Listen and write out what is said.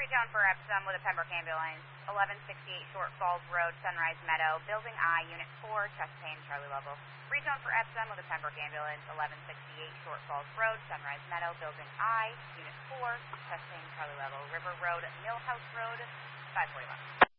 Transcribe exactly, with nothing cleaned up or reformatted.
Rezone for Epsom with a Pembroke ambulance, eleven sixty-eight Short Falls Road, Sunrise Meadow, Building I, Unit four, chest pain, Charlie level. Rezone for Epsom with a Pembroke ambulance, eleven sixty-eight Short Falls Road, Sunrise Meadow, Building I, Unit four, chest pain, Charlie level. River Road, Millhouse Road, five forty-one.